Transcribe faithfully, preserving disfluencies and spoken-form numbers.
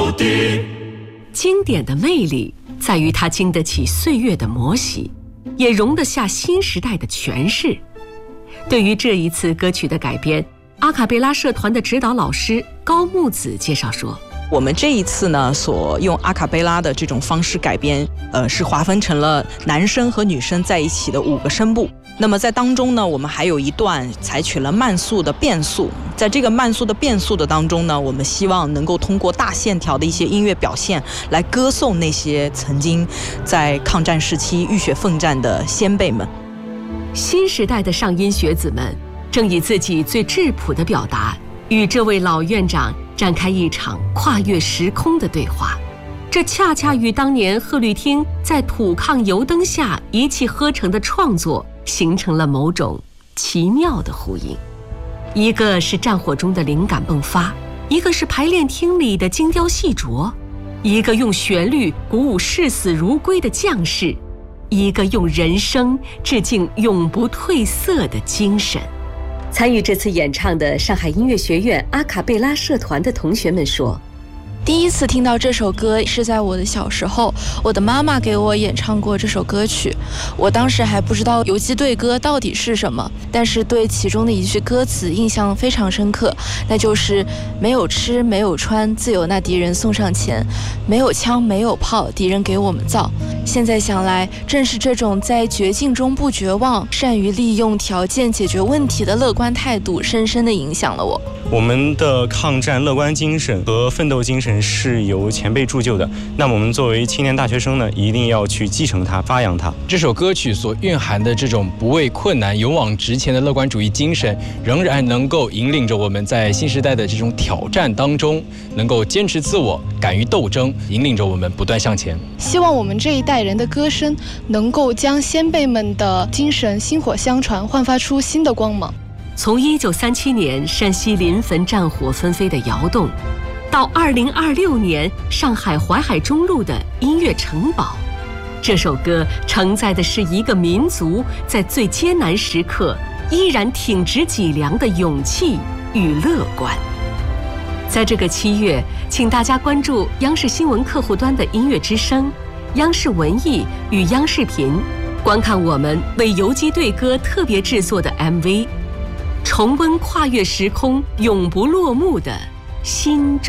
到底。 经典的魅力在于它经得起岁月的磨洗，也容得下新时代的诠释。对于这一次歌曲的改编，阿卡贝拉社团的指导老师高木子介绍说， 我们这一次呢，所用阿卡贝拉的这种方式改编，呃，是划分成了男生和女生在一起的五个声部。那么在当中呢，我们还有一段采取了慢速的变速。在这个慢速的变速的当中呢，我们希望能够通过大线条的一些音乐表现，来歌颂那些曾经在抗战时期浴血奋战的先辈们。 新时代的上音学子们正以自己最质朴的表达，与这位老院长展开一场跨越时空的对话。这恰恰与当年贺绿汀在土炕油灯下一气呵成的创作形成了某种奇妙的呼应。一个是战火中的灵感迸发，一个是排练厅里的精雕细琢，一个用旋律鼓舞视死如归的将士，一个用人声致敬永不褪色的精神。参与这次演唱的上海音乐学院阿卡贝拉社团的同学们说， 第一次听到这首歌是在我的小时候，我的妈妈给我演唱过这首歌曲。我当时还不知道游击队歌到底是什么，但是对其中的一句歌词印象非常深刻，那就是没有吃没有穿，自有那敌人送上前，没有枪没有炮，敌人给我们造。现在想来，正是这种在绝境中不绝望，善于利用条件解决问题的乐观态度，深深地影响了我。 我们的抗战乐观精神和奋斗精神是由前辈铸就的，那么我们作为青年大学生呢，一定要去继承它，发扬它。 这首歌曲所蕴含的这种不畏困难、勇往直前的乐观主义精神，仍然能够引领着我们在新时代的这种挑战当中，能够坚持自我，敢于斗争，引领着我们不断向前。 希望我们这一代人的歌声能够将先辈们的精神薪火相传，焕发出新的光芒。 从一九三七年山西临汾战火纷飞的窑洞，到二零二六年上海淮海中路的音乐城堡，这首歌承载的是一个民族在最艰难时刻依然挺直脊梁的勇气与乐观。在这个七月，请大家关注央视新闻客户端的音乐之声、央视文艺与央视频，观看我们为游击队歌特别制作的 M V， 重温跨越时空永不落幕的心中